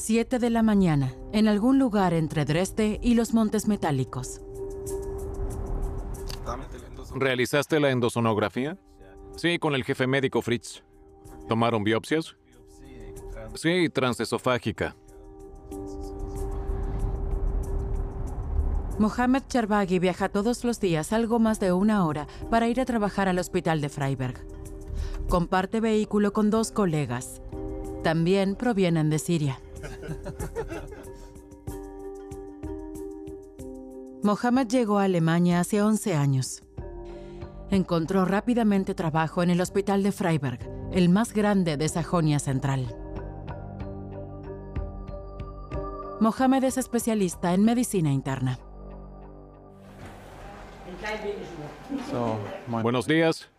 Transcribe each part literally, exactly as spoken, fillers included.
Siete de la mañana, en algún lugar entre Dresde y los Montes Metálicos. ¿Realizaste la endosonografía? Sí, con el jefe médico Fritz. ¿Tomaron biopsias? Sí, transesofágica. Mohamed Charbaghi viaja todos los días algo más de una hora para ir a trabajar al hospital de Freiberg. Comparte vehículo con dos colegas. También provienen de Siria. Mohamed llegó a Alemania hace once años. Encontró rápidamente trabajo en el hospital de Freiberg, el más grande de Sajonia Central. Mohamed es especialista en medicina interna. So, buenos días.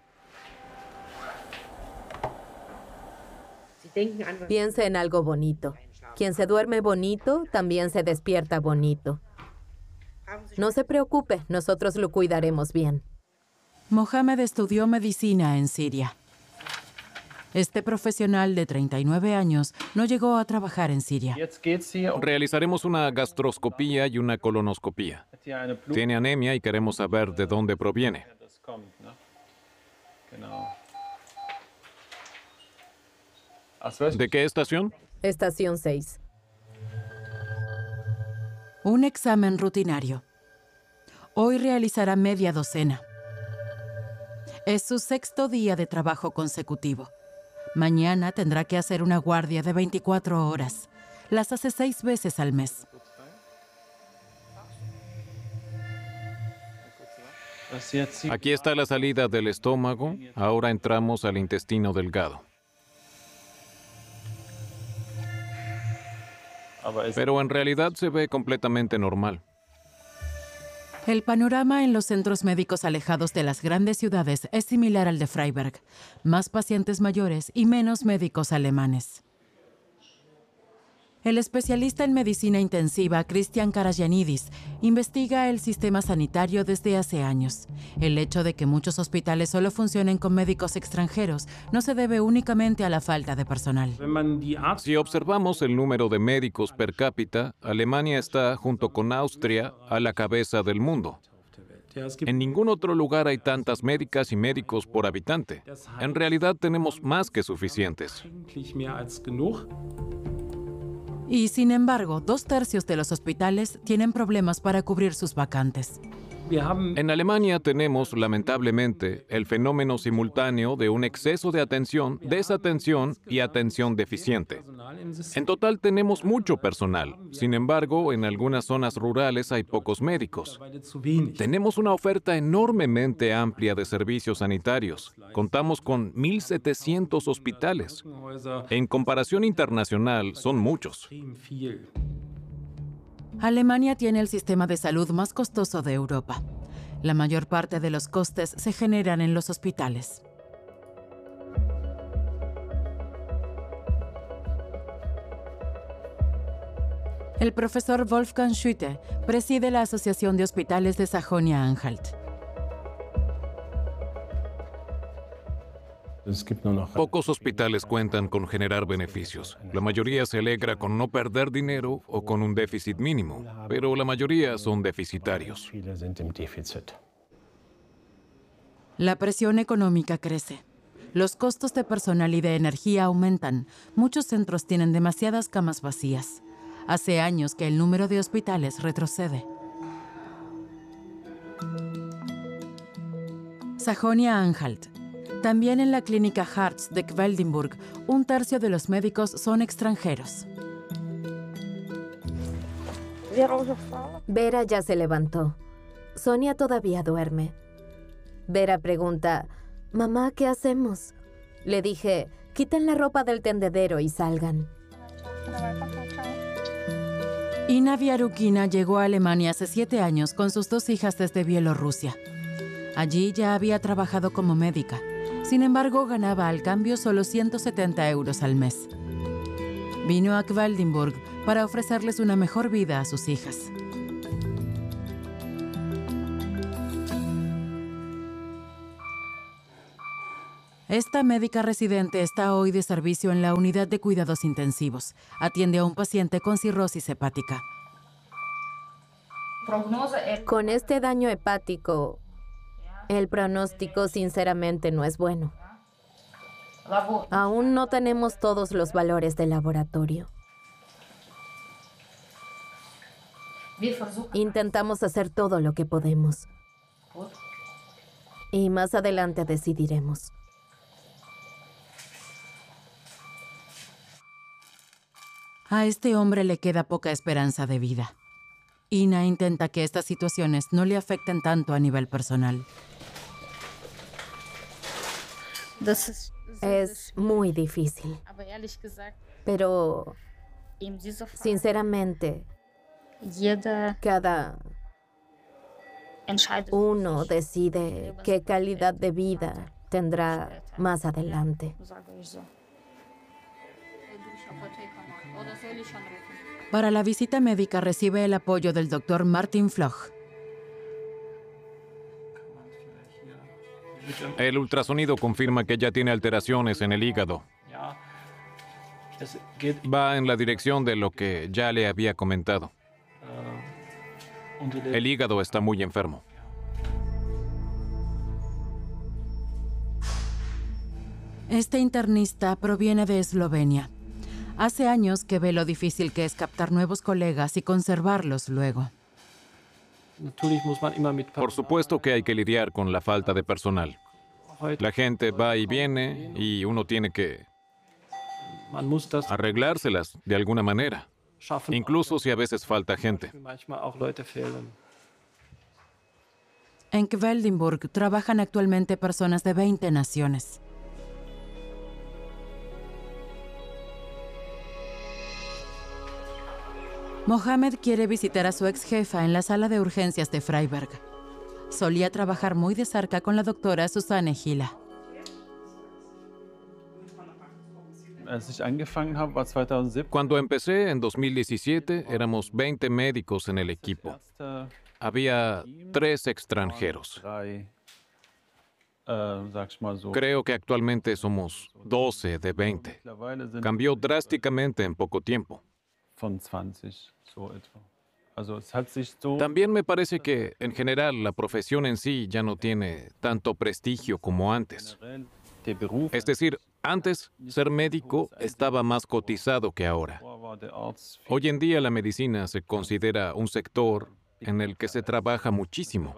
Piense en algo bonito. Quien se duerme bonito, también se despierta bonito. No se preocupe, nosotros lo cuidaremos bien. Mohamed estudió medicina en Siria. Este profesional de treinta y nueve años no llegó a trabajar en Siria. Realizaremos una gastroscopía y una colonoscopía. Tiene anemia y queremos saber de dónde proviene. ¿De qué estación? Estación seis. Un examen rutinario. Hoy realizará media docena. Es su sexto día de trabajo consecutivo. Mañana tendrá que hacer una guardia de veinticuatro horas. Las hace seis veces al mes. Aquí está la salida del estómago. Ahora entramos al intestino delgado. Pero en realidad se ve completamente normal. El panorama en los centros médicos alejados de las grandes ciudades es similar al de Freiberg. Más pacientes mayores y menos médicos alemanes. El especialista en medicina intensiva, Christian Karajanidis, investiga el sistema sanitario desde hace años. El hecho de que muchos hospitales solo funcionen con médicos extranjeros no se debe únicamente a la falta de personal. Si observamos el número de médicos per cápita, Alemania está, junto con Austria, a la cabeza del mundo. En ningún otro lugar hay tantas médicas y médicos por habitante. En realidad tenemos más que suficientes. Y, sin embargo, dos tercios de los hospitales tienen problemas para cubrir sus vacantes. En Alemania tenemos, lamentablemente, el fenómeno simultáneo de un exceso de atención, desatención y atención deficiente. En total tenemos mucho personal. Sin embargo, en algunas zonas rurales hay pocos médicos. Tenemos una oferta enormemente amplia de servicios sanitarios. Contamos con mil setecientos hospitales. En comparación internacional, son muchos. Alemania tiene el sistema de salud más costoso de Europa. La mayor parte de los costes se generan en los hospitales. El profesor Wolfgang Schütte preside la Asociación de Hospitales de Sajonia-Anhalt. Pocos hospitales cuentan con generar beneficios. La mayoría se alegra con no perder dinero o con un déficit mínimo, pero la mayoría son deficitarios. La presión económica crece. Los costos de personal y de energía aumentan. Muchos centros tienen demasiadas camas vacías. Hace años que el número de hospitales retrocede. Sajonia-Anhalt. También en la clínica Hartz de Quedlinburg, un tercio de los médicos son extranjeros. Vera ya se levantó. Sonia todavía duerme. Vera pregunta, «Mamá, ¿qué hacemos?» Le dije, «Quiten la ropa del tendedero y salgan». Ina Viarukina llegó a Alemania hace siete años con sus dos hijas desde Bielorrusia. Allí ya había trabajado como médica. Sin embargo, ganaba al cambio solo ciento setenta euros al mes. Vino a Quedlinburg para ofrecerles una mejor vida a sus hijas. Esta médica residente está hoy de servicio en la unidad de cuidados intensivos. Atiende a un paciente con cirrosis hepática. Con este daño hepático, el pronóstico sinceramente no es bueno. Aún no tenemos todos los valores del laboratorio. Intentamos hacer todo lo que podemos. Y más adelante decidiremos. A este hombre le queda poca esperanza de vida. Ina intenta que estas situaciones no le afecten tanto a nivel personal. Es muy difícil. Pero, sinceramente, cada uno decide qué calidad de vida tendrá más adelante. Para la visita médica recibe el apoyo del doctor Martin Floch. El ultrasonido confirma que ella tiene alteraciones en el hígado. Va en la dirección de lo que ya le había comentado. El hígado está muy enfermo. Este internista proviene de Eslovenia. Hace años que ve lo difícil que es captar nuevos colegas y conservarlos luego. Por supuesto que hay que lidiar con la falta de personal. La gente va y viene y uno tiene que arreglárselas de alguna manera, incluso si a veces falta gente. En Kveldinburg trabajan actualmente personas de veinte naciones. Mohamed quiere visitar a su ex jefa en la sala de urgencias de Freiberg. Solía trabajar muy de cerca con la doctora Susanne Hiller. Cuando empecé en dos mil diecisiete, éramos veinte médicos en el equipo. Había tres extranjeros. Creo que actualmente somos doce de veinte. Cambió drásticamente en poco tiempo. También me parece que, en general, la profesión en sí ya no tiene tanto prestigio como antes. Es decir, antes, ser médico estaba más cotizado que ahora. Hoy en día la medicina se considera un sector en el que se trabaja muchísimo.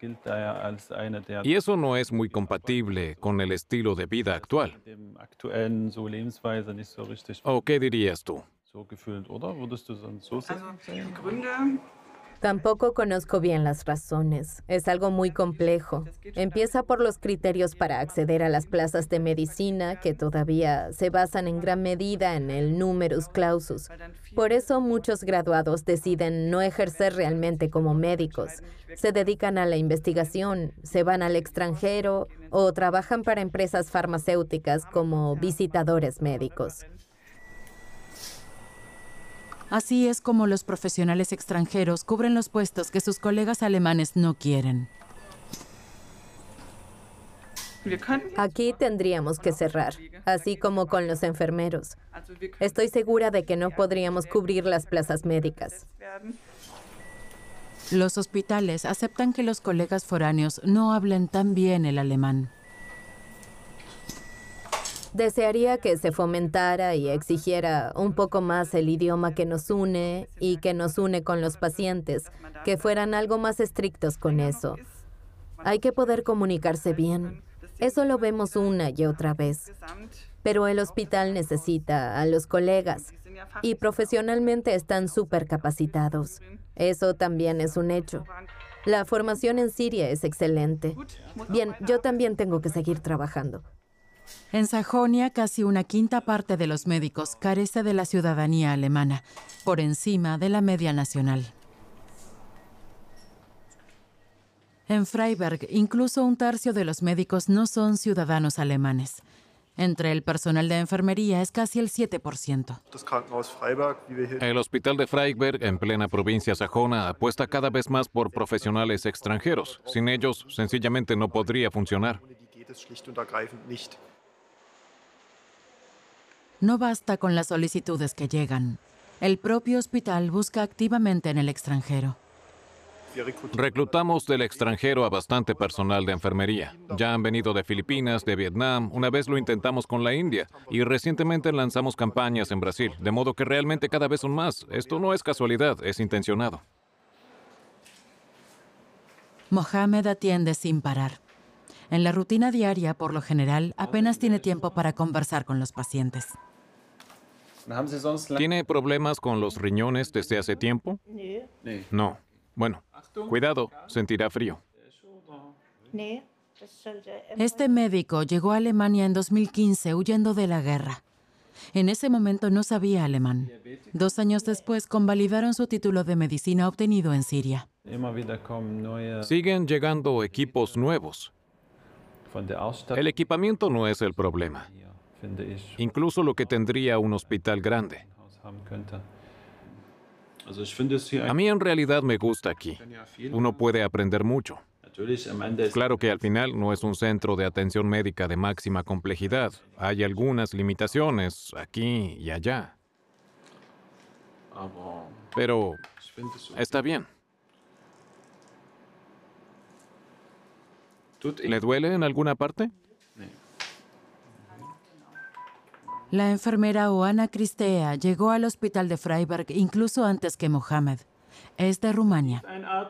Y eso no es muy compatible con el estilo de vida actual. ¿O qué dirías tú? Tampoco conozco bien las razones. Es algo muy complejo. Empieza por los criterios para acceder a las plazas de medicina, que todavía se basan en gran medida en el numerus clausus. Por eso muchos graduados deciden no ejercer realmente como médicos. Se dedican a la investigación, se van al extranjero o trabajan para empresas farmacéuticas como visitadores médicos. Así es como los profesionales extranjeros cubren los puestos que sus colegas alemanes no quieren. Aquí tendríamos que cerrar, así como con los enfermeros. Estoy segura de que no podríamos cubrir las plazas médicas. Los hospitales aceptan que los colegas foráneos no hablen tan bien el alemán. Desearía que se fomentara y exigiera un poco más el idioma que nos une y que nos une con los pacientes, que fueran algo más estrictos con eso. Hay que poder comunicarse bien. Eso lo vemos una y otra vez. Pero el hospital necesita a los colegas y profesionalmente están súper capacitados. Eso también es un hecho. La formación en Siria es excelente. Bien, yo también tengo que seguir trabajando. En Sajonia, casi una quinta parte de los médicos carece de la ciudadanía alemana, por encima de la media nacional. En Freiberg, incluso un tercio de los médicos no son ciudadanos alemanes. Entre el personal de enfermería es casi el siete por ciento. El hospital de Freiberg, en plena provincia sajona, apuesta cada vez más por profesionales extranjeros. Sin ellos, sencillamente no podría funcionar. No basta con las solicitudes que llegan. El propio hospital busca activamente en el extranjero. Reclutamos del extranjero a bastante personal de enfermería. Ya han venido de Filipinas, de Vietnam, una vez lo intentamos con la India y recientemente lanzamos campañas en Brasil, de modo que realmente cada vez son más. Esto no es casualidad, es intencionado. Mohamed atiende sin parar. En la rutina diaria, por lo general, apenas tiene tiempo para conversar con los pacientes. ¿Tiene problemas con los riñones desde hace tiempo? No. Bueno, cuidado, sentirá frío. Este médico llegó a Alemania en dos mil quince huyendo de la guerra. En ese momento no sabía alemán. Dos años después convalidaron su título de medicina obtenido en Siria. Siguen llegando equipos nuevos. El equipamiento no es el problema. Incluso lo que tendría un hospital grande. A mí en realidad me gusta aquí. Uno puede aprender mucho. Claro que al final no es un centro de atención médica de máxima complejidad. Hay algunas limitaciones aquí y allá. Pero está bien. ¿Le duele en alguna parte? La enfermera Oana Cristea llegó al hospital de Freiberg incluso antes que Mohamed. Es de Rumania.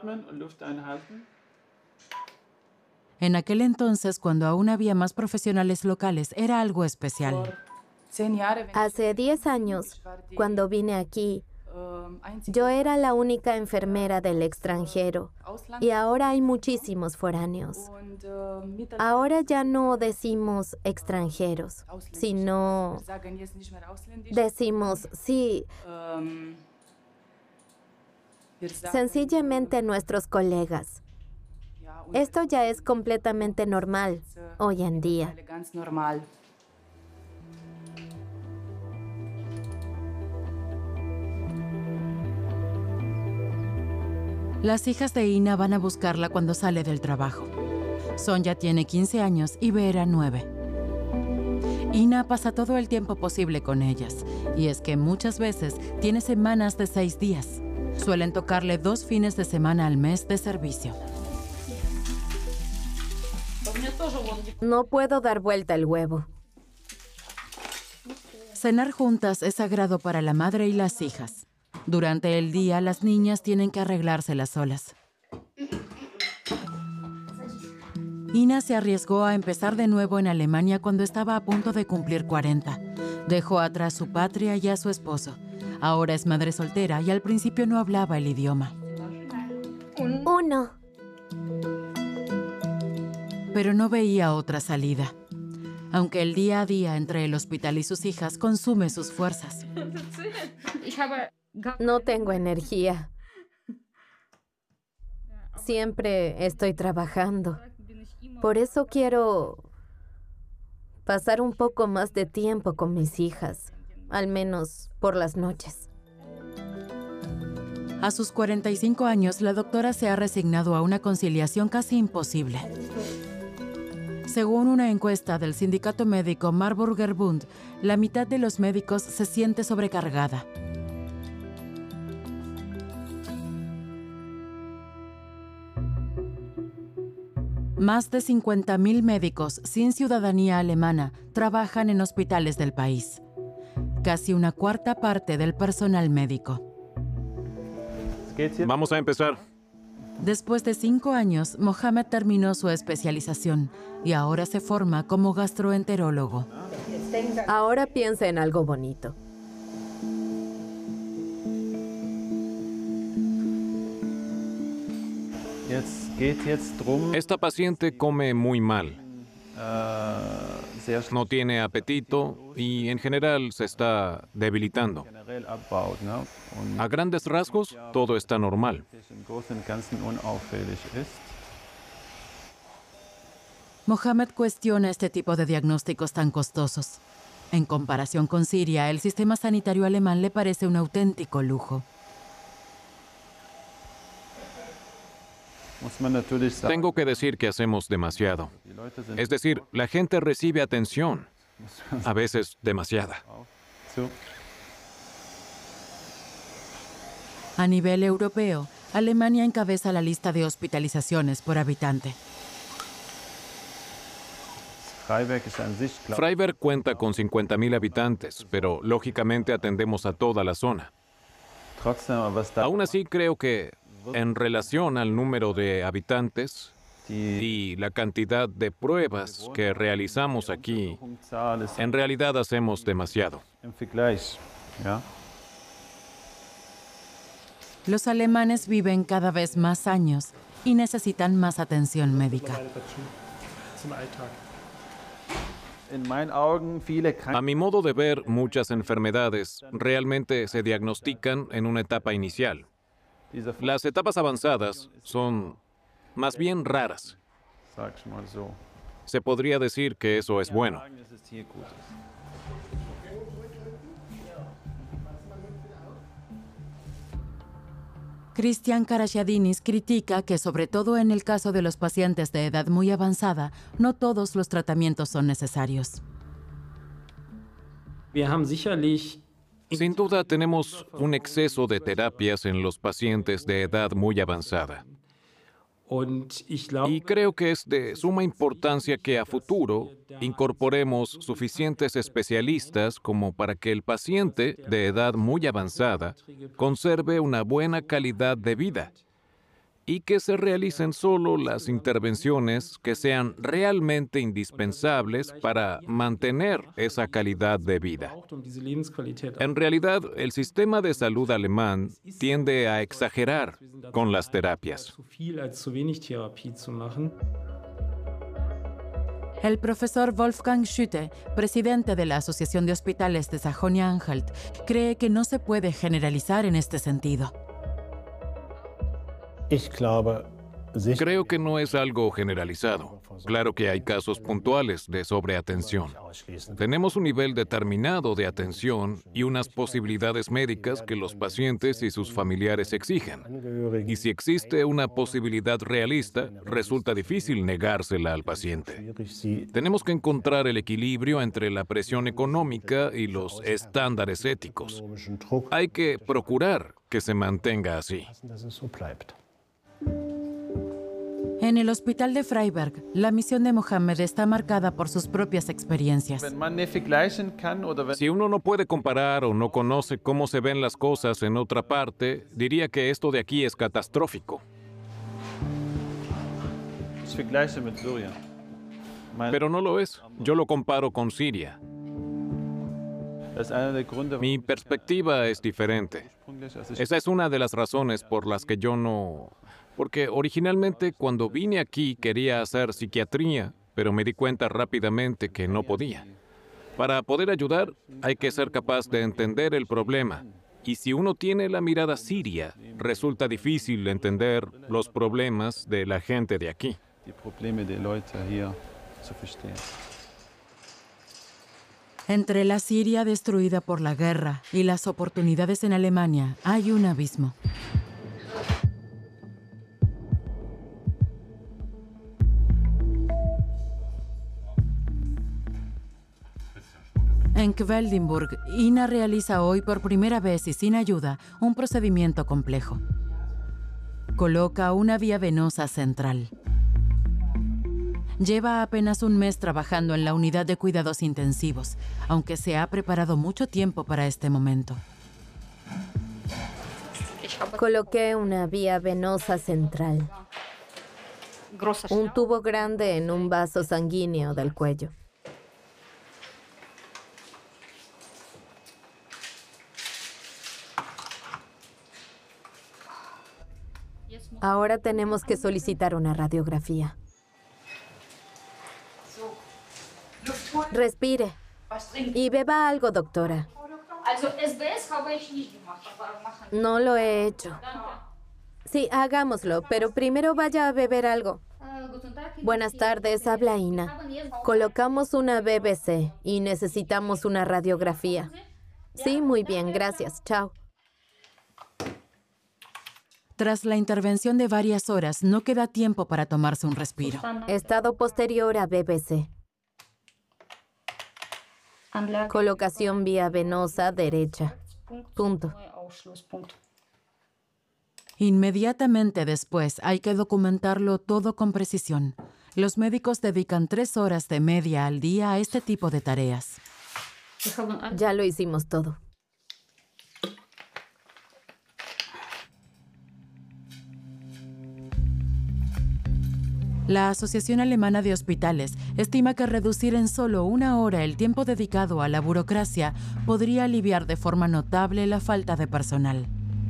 En aquel entonces, cuando aún había más profesionales locales, era algo especial. Hace diez años, cuando vine aquí, yo era la única enfermera del extranjero y ahora hay muchísimos foráneos. Ahora ya no decimos extranjeros, sino decimos, sí, sencillamente nuestros colegas. Esto ya es completamente normal hoy en día. Las hijas de Ina van a buscarla cuando sale del trabajo. Sonja tiene quince años y Vera nueve. Ina pasa todo el tiempo posible con ellas, y es que muchas veces tiene semanas de seis días. Suelen tocarle dos fines de semana al mes de servicio. No puedo dar vuelta el huevo. Cenar juntas es sagrado para la madre y las hijas. Durante el día, las niñas tienen que arreglárselas solas. Ina se arriesgó a empezar de nuevo en Alemania cuando estaba a punto de cumplir cuarenta. Dejó atrás su patria y a su esposo. Ahora es madre soltera y al principio no hablaba el idioma. Uno. Pero no veía otra salida. Aunque el día a día entre el hospital y sus hijas consume sus fuerzas. No tengo energía. Siempre estoy trabajando. Por eso quiero pasar un poco más de tiempo con mis hijas, al menos por las noches. A sus cuarenta y cinco años, la doctora se ha resignado a una conciliación casi imposible. Según una encuesta del sindicato médico Marburger Bund, la mitad de los médicos se siente sobrecargada. Más de cincuenta mil médicos sin ciudadanía alemana trabajan en hospitales del país. Casi una cuarta parte del personal médico. Vamos a empezar. Después de cinco años, Mohamed terminó su especialización y ahora se forma como gastroenterólogo. Ahora piensa en algo bonito. Esta paciente come muy mal. No tiene apetito y en general se está debilitando. A grandes rasgos, todo está normal. Mohamed cuestiona este tipo de diagnósticos tan costosos. En comparación con Siria, el sistema sanitario alemán le parece un auténtico lujo. Tengo que decir que hacemos demasiado. Es decir, la gente recibe atención, a veces demasiada. A nivel europeo, Alemania encabeza la lista de hospitalizaciones por habitante. Freiberg cuenta con cincuenta mil habitantes, pero lógicamente atendemos a toda la zona. Aún así, creo que en relación al número de habitantes y la cantidad de pruebas que realizamos aquí, en realidad hacemos demasiado. Los alemanes viven cada vez más años y necesitan más atención médica. A mi modo de ver, muchas enfermedades realmente se diagnostican en una etapa inicial. Las etapas avanzadas son más bien raras. Se podría decir que eso es bueno. Christian Karachadinis critica que, sobre todo en el caso de los pacientes de edad muy avanzada, no todos los tratamientos son necesarios. Sin duda, tenemos un exceso de terapias en los pacientes de edad muy avanzada. Y creo que es de suma importancia que a futuro incorporemos suficientes especialistas como para que el paciente de edad muy avanzada conserve una buena calidad de vida y que se realicen solo las intervenciones que sean realmente indispensables para mantener esa calidad de vida. En realidad, el sistema de salud alemán tiende a exagerar con las terapias. El profesor Wolfgang Schütte, presidente de la Asociación de Hospitales de Sajonia-Anhalt, cree que no se puede generalizar en este sentido. Creo que no es algo generalizado. Claro que hay casos puntuales de sobreatención. Tenemos un nivel determinado de atención y unas posibilidades médicas que los pacientes y sus familiares exigen. Y si existe una posibilidad realista, resulta difícil negársela al paciente. Tenemos que encontrar el equilibrio entre la presión económica y los estándares éticos. Hay que procurar que se mantenga así. En el hospital de Freiberg, la misión de Mohammed está marcada por sus propias experiencias. Si uno no puede comparar o no conoce cómo se ven las cosas en otra parte, diría que esto de aquí es catastrófico. Pero no lo es. Yo lo comparo con Siria. Mi perspectiva es diferente. Esa es una de las razones por las que yo no... Porque originalmente cuando vine aquí quería hacer psiquiatría, pero me di cuenta rápidamente que no podía. Para poder ayudar hay que ser capaz de entender el problema. Y si uno tiene la mirada siria, resulta difícil entender los problemas de la gente de aquí. Entre la Siria destruida por la guerra y las oportunidades en Alemania hay un abismo. En Quedlinburg, Ina realiza hoy por primera vez y sin ayuda un procedimiento complejo. Coloca una vía venosa central. Lleva apenas un mes trabajando en la unidad de cuidados intensivos, aunque se ha preparado mucho tiempo para este momento. Coloqué una vía venosa central. Un tubo grande en un vaso sanguíneo del cuello. Ahora tenemos que solicitar una radiografía. Respire. Y beba algo, doctora. No lo he hecho. Sí, hagámoslo, pero primero vaya a beber algo. Buenas tardes, habla Ina. Colocamos una B B C y necesitamos una radiografía. Sí, muy bien, gracias. Chao. Tras la intervención de varias horas, no queda tiempo para tomarse un respiro. Estado posterior a B B C. Colocación vía venosa derecha. Punto. Inmediatamente después hay que documentarlo todo con precisión. Los médicos dedican tres horas de media al día a este tipo de tareas. Ya lo hicimos todo. La Asociación Alemana de Hospitales estima que reducir en solo una hora el tiempo dedicado a la burocracia podría aliviar de forma notable la falta de personal.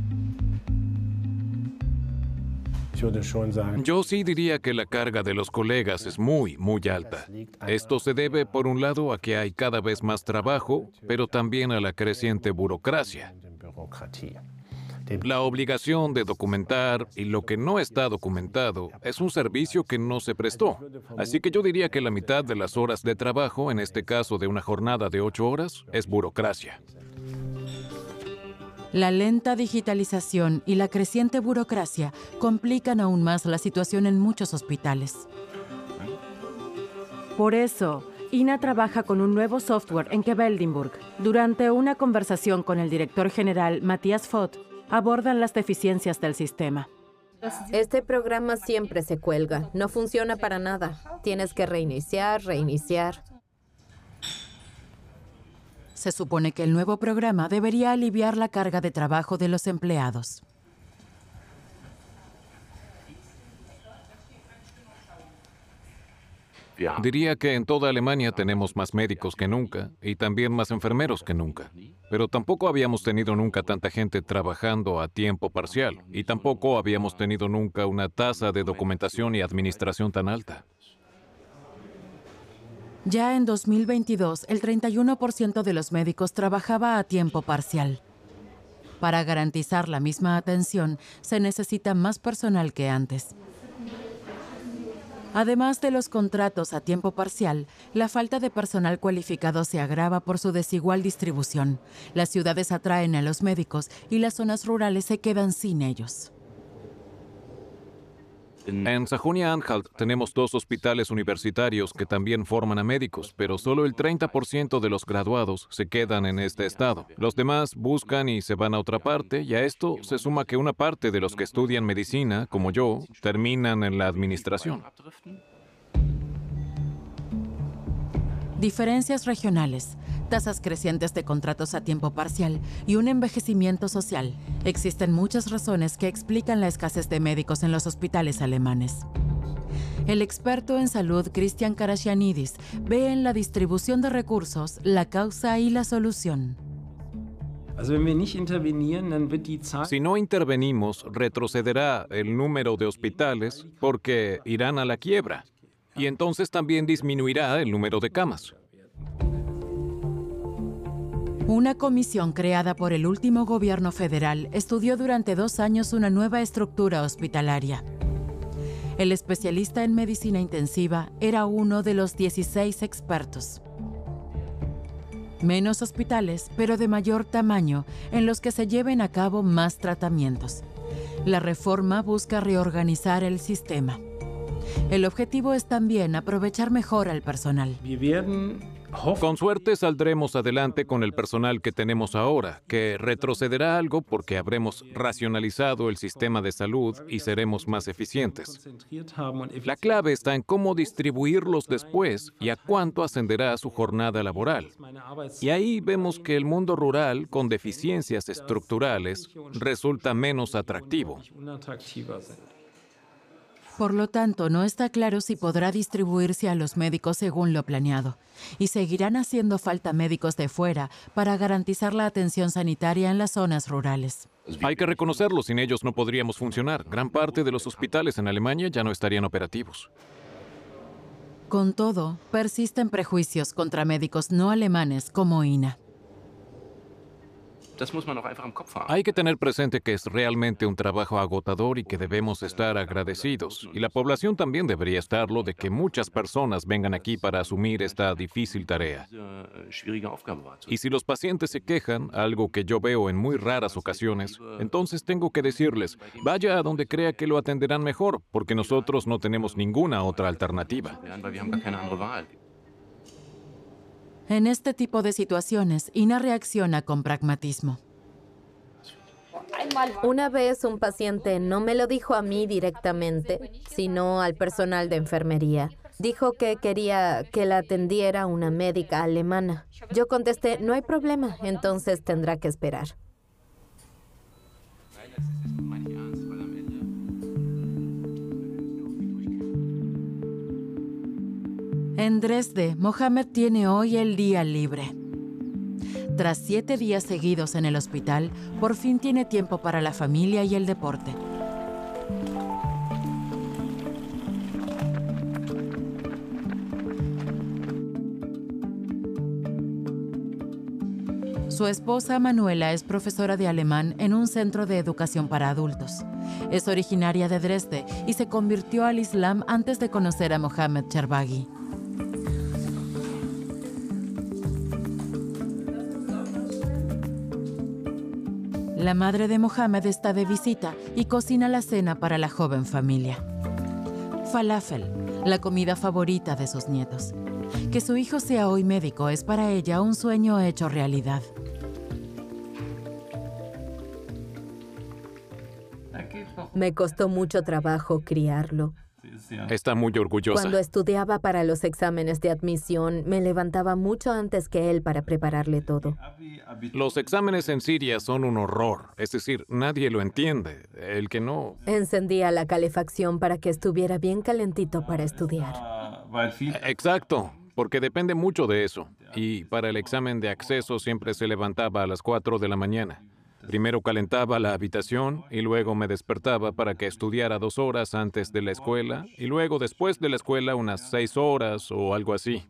Yo sí diría que la carga de los colegas es muy, muy alta. Esto se debe, por un lado, a que hay cada vez más trabajo, pero también a la creciente burocracia. La obligación de documentar y lo que no está documentado es un servicio que no se prestó. Así que yo diría que la mitad de las horas de trabajo, en este caso de una jornada de ocho horas, es burocracia. La lenta digitalización y la creciente burocracia complican aún más la situación en muchos hospitales. Por eso, Ina trabaja con un nuevo software en Quedlinburg. Durante una conversación con el director general, Matthias Vogt, abordan las deficiencias del sistema. Este programa siempre se cuelga. No funciona para nada. Tienes que reiniciar, reiniciar. Se supone que el nuevo programa debería aliviar la carga de trabajo de los empleados. Diría que en toda Alemania tenemos más médicos que nunca y también más enfermeros que nunca. Pero tampoco habíamos tenido nunca tanta gente trabajando a tiempo parcial y tampoco habíamos tenido nunca una tasa de documentación y administración tan alta. Ya en dos mil veintidós, el treinta y uno por ciento de los médicos trabajaba a tiempo parcial. Para garantizar la misma atención, se necesita más personal que antes. Además de los contratos a tiempo parcial, la falta de personal cualificado se agrava por su desigual distribución. Las ciudades atraen a los médicos y las zonas rurales se quedan sin ellos. En Sajonia-Anhalt tenemos dos hospitales universitarios que también forman a médicos, pero solo el treinta por ciento de los graduados se quedan en este estado. Los demás buscan y se van a otra parte, y a esto se suma que una parte de los que estudian medicina, como yo, terminan en la administración. Diferencias regionales, tasas crecientes de contratos a tiempo parcial y un envejecimiento social. Existen muchas razones que explican la escasez de médicos en los hospitales alemanes. El experto en salud Christian Karasianidis ve en la distribución de recursos la causa y la solución. Si no intervenimos, retrocederá el número de hospitales porque irán a la quiebra. Y entonces también disminuirá el número de camas. Una comisión creada por el último gobierno federal estudió durante dos años una nueva estructura hospitalaria. El especialista en medicina intensiva era uno de los dieciséis expertos. Menos hospitales, pero de mayor tamaño, en los que se lleven a cabo más tratamientos. La reforma busca reorganizar el sistema. El objetivo es también aprovechar mejor al personal. Con suerte saldremos adelante con el personal que tenemos ahora, que retrocederá algo porque habremos racionalizado el sistema de salud y seremos más eficientes. La clave está en cómo distribuirlos después y a cuánto ascenderá su jornada laboral. Y ahí vemos que el mundo rural, con deficiencias estructurales, resulta menos atractivo. Por lo tanto, no está claro si podrá distribuirse a los médicos según lo planeado. Y seguirán haciendo falta médicos de fuera para garantizar la atención sanitaria en las zonas rurales. Hay que reconocerlo, sin ellos no podríamos funcionar. Gran parte de los hospitales en Alemania ya no estarían operativos. Con todo, persisten prejuicios contra médicos no alemanes como Ina. Hay que tener presente que es realmente un trabajo agotador y que debemos estar agradecidos. Y la población también debería estarlo de que muchas personas vengan aquí para asumir esta difícil tarea. Y si los pacientes se quejan, algo que yo veo en muy raras ocasiones, entonces tengo que decirles, vaya a donde crea que lo atenderán mejor, porque nosotros no tenemos ninguna otra alternativa. En este tipo de situaciones, Ina reacciona con pragmatismo. Una vez un paciente no me lo dijo a mí directamente, sino al personal de enfermería. Dijo que quería que la atendiera una médica alemana. Yo contesté, no hay problema, entonces tendrá que esperar. En Dresde, Mohamed tiene hoy el día libre. Tras siete días seguidos en el hospital, por fin tiene tiempo para la familia y el deporte. Su esposa Manuela es profesora de alemán en un centro de educación para adultos. Es originaria de Dresde y se convirtió al Islam antes de conocer a Mohamed Cherbaghi. La madre de Mohamed está de visita y cocina la cena para la joven familia. Falafel, la comida favorita de sus nietos. Que su hijo sea hoy médico es para ella un sueño hecho realidad. Me costó mucho trabajo criarlo. Está muy orgullosa. Cuando estudiaba para los exámenes de admisión, me levantaba mucho antes que él para prepararle todo. Los exámenes en Siria son un horror. Es decir, nadie lo entiende. El que no... Encendía la calefacción para que estuviera bien calentito para estudiar. Exacto, porque depende mucho de eso. Y para el examen de acceso siempre se levantaba a las cuatro de la mañana. Primero calentaba la habitación y luego me despertaba para que estudiara dos horas antes de la escuela y luego después de la escuela unas seis horas o algo así.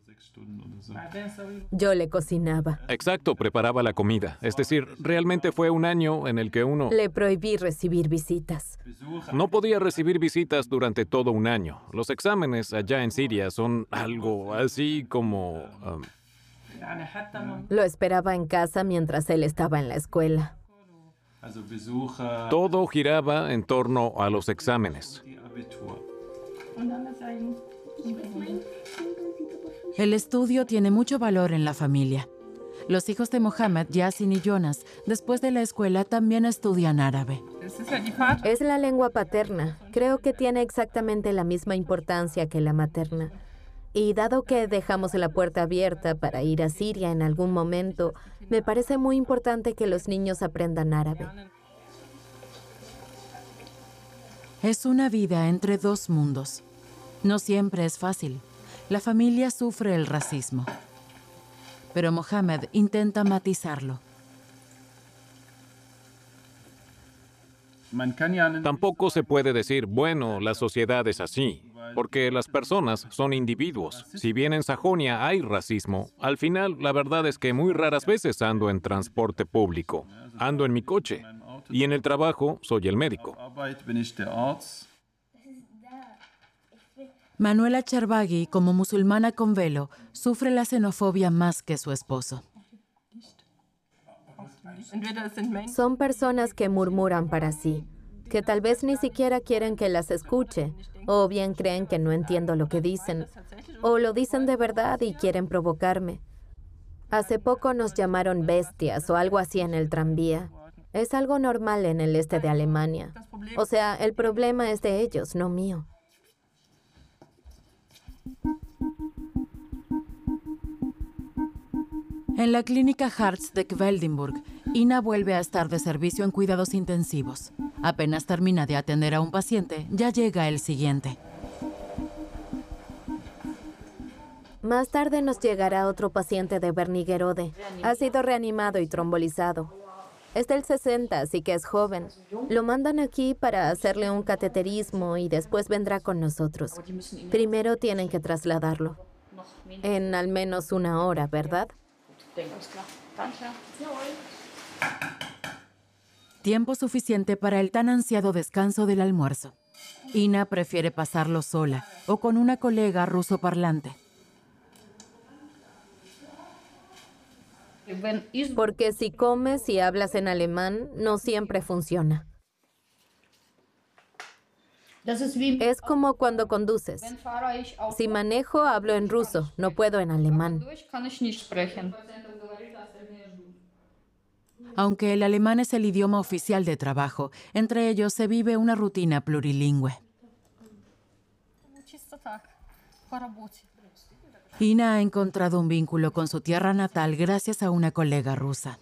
Yo le cocinaba. Exacto, preparaba la comida. Es decir, realmente fue un año en el que uno... Le prohibí recibir visitas. No podía recibir visitas durante todo un año. Los exámenes allá en Siria son algo así como... Um... Lo esperaba en casa mientras él estaba en la escuela. Todo giraba en torno a los exámenes. El estudio tiene mucho valor en la familia. Los hijos de Mohamed, Yasin y Jonas, después de la escuela también estudian árabe. Es la lengua paterna. Creo que tiene exactamente la misma importancia que la materna. Y dado que dejamos la puerta abierta para ir a Siria en algún momento, me parece muy importante que los niños aprendan árabe. Es una vida entre dos mundos. No siempre es fácil. La familia sufre el racismo. Pero Mohamed intenta matizarlo. Tampoco se puede decir, bueno, la sociedad es así, porque las personas son individuos. Si bien en Sajonia hay racismo, al final la verdad es que muy raras veces ando en transporte público. Ando en mi coche. Y en el trabajo soy el médico. Manuela Cherbaghi, como musulmana con velo, sufre la xenofobia más que su esposo. Son personas que murmuran para sí, que tal vez ni siquiera quieren que las escuche, o bien creen que no entiendo lo que dicen, o lo dicen de verdad y quieren provocarme. Hace poco nos llamaron bestias o algo así en el tranvía. Es algo normal en el este de Alemania. O sea, el problema es de ellos, no mío. En la clínica Hartz de Kveldinburg, Ina vuelve a estar de servicio en cuidados intensivos. Apenas termina de atender a un paciente, ya llega el siguiente. Más tarde nos llegará otro paciente de Wernigerode. Ha sido reanimado y trombolizado. Es del sesenta, así que es joven. Lo mandan aquí para hacerle un cateterismo y después vendrá con nosotros. Primero tienen que trasladarlo. En al menos una hora, ¿verdad? Tiempo suficiente para el tan ansiado descanso del almuerzo. Ina prefiere pasarlo sola o con una colega ruso parlante. Porque si comes y hablas en alemán, no siempre funciona. Es como cuando conduces. Si manejo, hablo en ruso, no puedo en alemán. Aunque el alemán es el idioma oficial de trabajo, entre ellos se vive una rutina plurilingüe. Ina ha encontrado un vínculo con su tierra natal gracias a una colega rusa.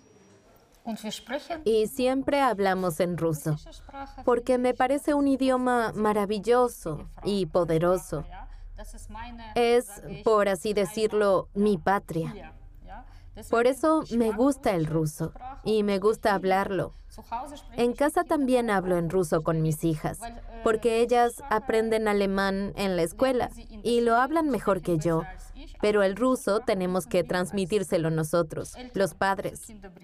Y siempre hablamos en ruso, porque me parece un idioma maravilloso y poderoso. Es, por así decirlo, mi patria. Por eso me gusta el ruso y me gusta hablarlo. En casa también hablo en ruso con mis hijas, porque ellas aprenden alemán en la escuela y lo hablan mejor que yo. Pero el ruso tenemos que transmitírselo nosotros, los padres.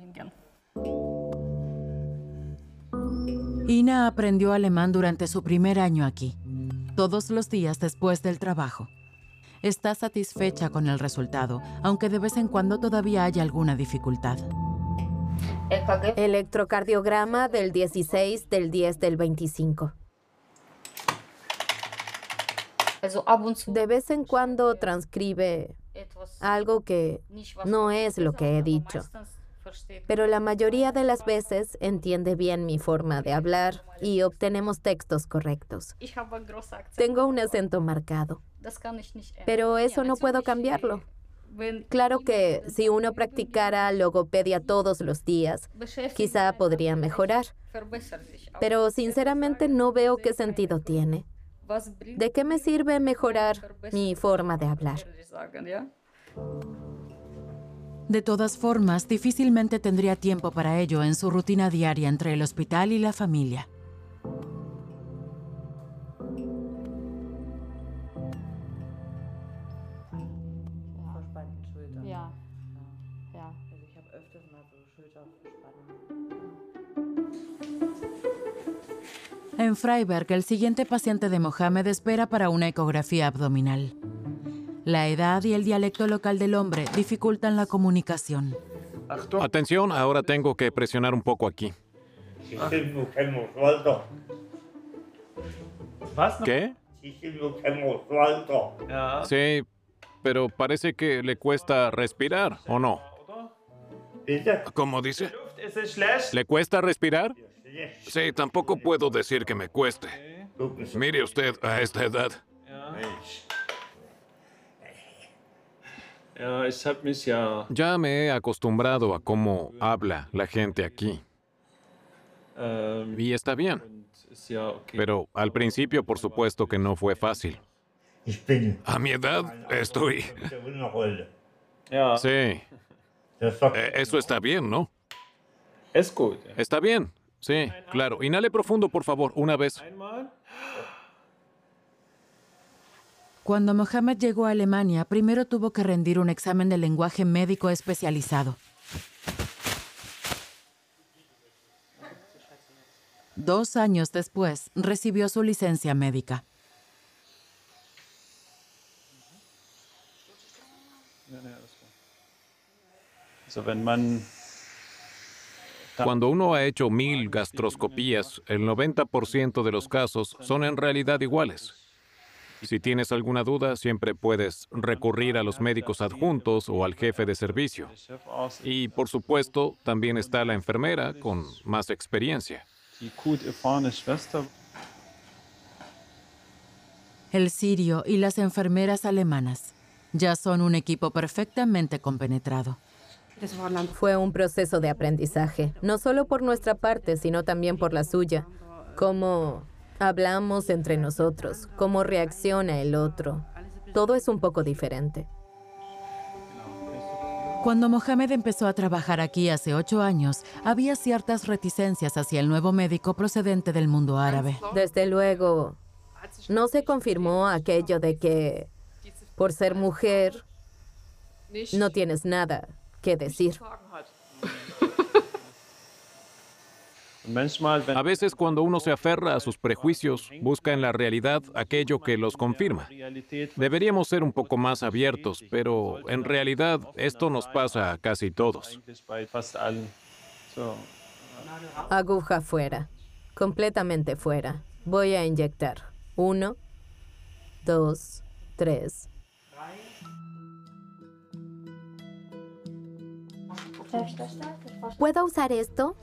Ina aprendió alemán durante su primer año aquí, todos los días después del trabajo. Está satisfecha con el resultado, aunque de vez en cuando todavía hay alguna dificultad. Electrocardiograma del dieciséis del diez del veinticinco. De vez en cuando transcribe algo que no es lo que he dicho, pero la mayoría de las veces entiende bien mi forma de hablar y obtenemos textos correctos. Tengo un acento marcado, pero eso no puedo cambiarlo. Claro que si uno practicara logopedia todos los días, quizá podría mejorar, pero sinceramente no veo qué sentido tiene. ¿De qué me sirve mejorar mi forma de hablar? De todas formas, difícilmente tendría tiempo para ello en su rutina diaria entre el hospital y la familia. En Freiberg, el siguiente paciente de Mohamed espera para una ecografía abdominal. La edad y el dialecto local del hombre dificultan la comunicación. Atención, ahora tengo que presionar un poco aquí. ¿Qué? Sí, pero parece que le cuesta respirar, ¿o no? ¿Cómo dice? ¿Le cuesta respirar? Sí, tampoco puedo decir que me cueste. Mire usted a esta edad. Ya me he acostumbrado a cómo habla la gente aquí. Y está bien. Pero al principio, por supuesto que no fue fácil. A mi edad estoy... Sí. Eh, Eso está bien, ¿no? Está bien. Sí, claro. Inhale profundo, por favor, una vez. Cuando Mohamed llegó a Alemania, primero tuvo que rendir un examen de lenguaje médico especializado. Dos años después, recibió su licencia médica. Cuando uno ha hecho mil gastroscopías, el noventa por ciento de los casos son en realidad iguales. Si tienes alguna duda, siempre puedes recurrir a los médicos adjuntos o al jefe de servicio. Y, por supuesto, también está la enfermera con más experiencia. El sirio y las enfermeras alemanas ya son un equipo perfectamente compenetrado. Fue un proceso de aprendizaje, no solo por nuestra parte, sino también por la suya. Cómo hablamos entre nosotros, cómo reacciona el otro. Todo es un poco diferente. Cuando Mohamed empezó a trabajar aquí hace ocho años, había ciertas reticencias hacia el nuevo médico procedente del mundo árabe. Desde luego, no se confirmó aquello de que, por ser mujer, no tienes nada que decir. A veces, cuando uno se aferra a sus prejuicios, busca en la realidad aquello que los confirma. Deberíamos ser un poco más abiertos, pero en realidad esto nos pasa a casi todos. Aguja fuera, completamente fuera. Voy a inyectar. Uno, dos, tres. ¿Puedo usar esto?